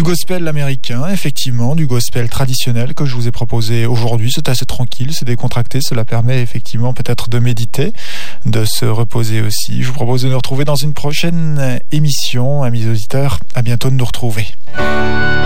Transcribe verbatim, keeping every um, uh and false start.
gospel américain, effectivement, du gospel traditionnel que je vous ai proposé aujourd'hui. C'est assez tranquille, c'est décontracté, cela permet effectivement peut-être de méditer, de se reposer aussi. Je vous propose de nous retrouver dans une prochaine émission. Amis auditeurs, à bientôt de nous retrouver.